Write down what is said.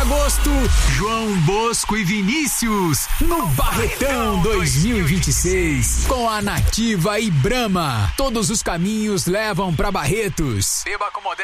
agosto, João Bosco e Vinícius no Barretão 2026 com a Nativa e Brahma. Todos os caminhos levam pra Barretos. Beba com moderação.